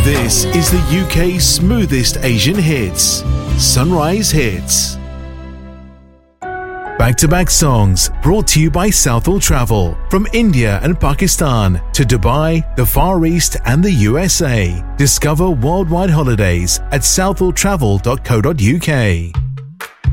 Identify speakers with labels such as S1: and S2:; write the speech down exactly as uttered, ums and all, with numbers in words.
S1: This is the U K's smoothest Asian hits, Sunrise Hits. Back-to-back songs brought to you by Southall Travel. From India and Pakistan to Dubai, the Far East and the U S A. Discover worldwide holidays at southall travel dot co dot uk.